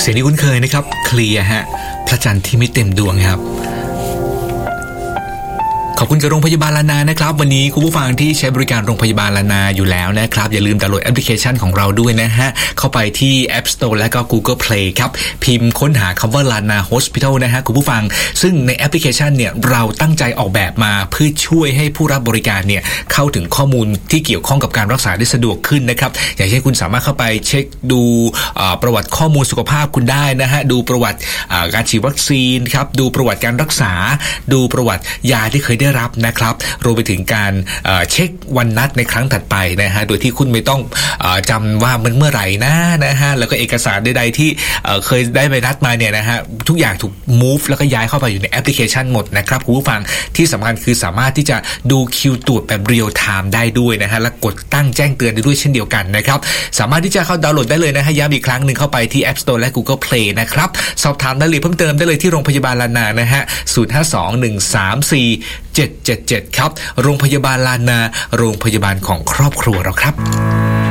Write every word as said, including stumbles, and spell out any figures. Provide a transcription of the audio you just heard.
เสียงที่คุ้นเคยนะครับเคลียร์ฮะพระจันทร์ที่ไม่เต็มดวงครับขอบคุณกับโรงพยาบาลลานานะครับวันนี้คุณผู้ฟังที่ใช้บริการโรงพยาบาลลานาอยู่แล้วนะครับอย่าลืมดาวน์โหลดแอปพลิเคชันของเราด้วยนะฮะเข้าไปที่ App Store และก็ Google Play ครับพิมพ์ค้นหาคำว่า Lana Hospital นะฮะคุณผู้ฟังซึ่งในแอปพลิเคชันเนี่ยเราตั้งใจออกแบบมาเพื่อช่วยให้ผู้รับบริการเนี่ยเข้าถึงข้อมูลที่เกี่ยวข้องกับการรักษาได้สะดวกขึ้นนะครับอย่างเช่นคุณสามารถเข้าไปเช็คดูประวัติข้อมูลสุขภาพคุณได้นะฮะดูประวัติการฉีดวัคซีนครับดูประวัติการรักษาดูประวัติยาที่เคยได้รับนะครับรวมไปถึงการเช็ควันนัดในครั้งถัดไปนะฮะโดยที่คุณไม่ต้องจำว่ามันเมื่อไหร่นะนะฮะแล้วก็เอกสารใดๆที่เคยได้ไปนัดมาเนี่ยนะฮะทุกอย่างถูก move แล้วก็ย้ายเข้าไปอยู่ในแอปพลิเคชันหมดนะครับคุณผู้ฟังที่สำคัญคือสามารถที่จะดูคิวตรวจแบบ real time ได้ด้วยนะฮะและกดตั้งแจ้งเตือนได้ด้วยเช่นเดียวกันนะครับสามารถที่จะเข้าดาวน์โหลดได้เลยนะฮะย้ำอีกครั้งหนึ่งเข้าไปที่ App Store และ Google Play นะครับสอบถามรายละเอียดเพิ่มเติมได้เลยที่โรงพยาบาลลานานะฮะศูนย์ ห้า สอง หนึ่ง สาม สี่ เจ็ด เจ็ด เจ็ดครับโรงพยาบาลลานาโรงพยาบาลของครอบครัวเราครับ